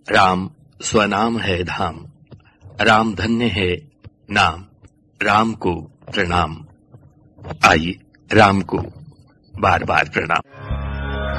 राम स्वनाम है धाम, राम धन्य है नाम, राम को प्रणाम। आइए राम को बार बार प्रणाम।